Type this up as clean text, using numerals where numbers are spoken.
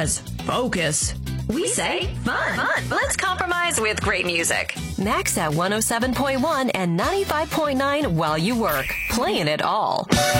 says focus. We say fun. Let's compromise with great music. Max at 107.1 and 95.9 while you work. Playing it all.